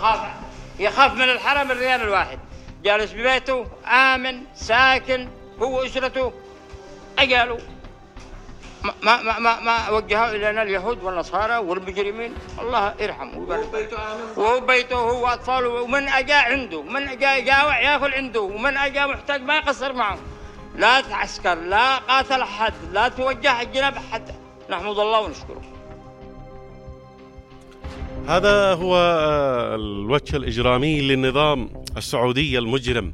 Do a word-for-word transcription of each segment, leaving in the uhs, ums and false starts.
يخاف يخاف من الحرم الريال الواحد، جالس ببيته آمن ساكن هو وأسرته. أجالوا ما ما ما ما وجهوا إلينا اليهود والنصارى والمجرمين، الله يرحمه وهو بيته هو وأطفاله، ومن أجا عنده، من أجا جاوع يأكل عنده، ومن أجا محتاج ما يقصر معه. لا تعسكر، لا قاتل أحد، لا توجه الجناب أحد. نحمد الله ونشكره. هذا هو الوجه الإجرامي للنظام السعودي المجرم،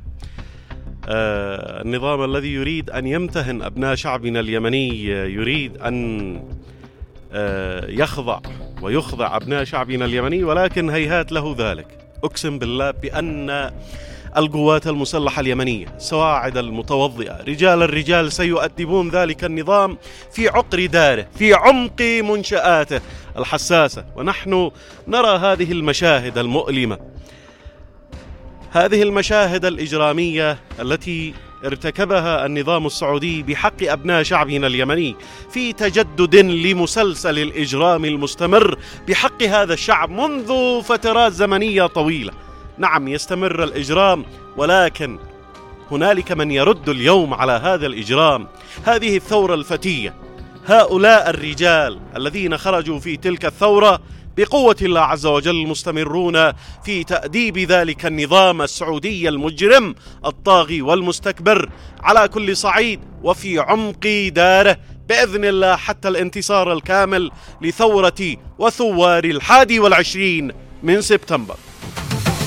النظام الذي يريد أن يمتهن أبناء شعبنا اليمني، يريد أن يخضع ويخضع أبناء شعبنا اليمني، ولكن هيهات له ذلك. أقسم بالله بأن القوات المسلحة اليمنية سواعد المتوضئة رجال الرجال سيؤدبون ذلك النظام في عقر داره، في عمق منشآته الحساسة. ونحن نرى هذه المشاهد المؤلمة، هذه المشاهد الإجرامية التي ارتكبها النظام السعودي بحق أبناء شعبنا اليمني في تجدد لمسلسل الإجرام المستمر بحق هذا الشعب منذ فترات زمنية طويلة. نعم يستمر الإجرام، ولكن هنالك من يرد اليوم على هذا الإجرام. هذه الثورة الفتية، هؤلاء الرجال الذين خرجوا في تلك الثورة بقوة الله عز وجل مستمرون في تأديب ذلك النظام السعودي المجرم الطاغي والمستكبر على كل صعيد وفي عمق داره بإذن الله، حتى الانتصار الكامل لثورة وثوار الحادي والعشرين من سبتمبر.